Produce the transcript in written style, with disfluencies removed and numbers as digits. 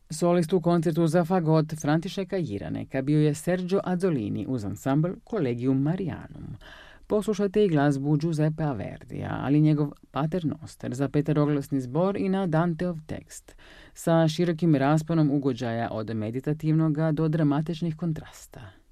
Solist u koncertu za fagot Františeka Jiraneka bio je Sergio Azzolini uz ansambl Collegium Marianum. Poslušajte i glazbu Giuseppea Verdija, ali njegov Pater Noster za peteroglasni zbor i na Danteov tekst, sa širokim rasponom ugođaja od meditativnoga do dramatičnih kontrasta.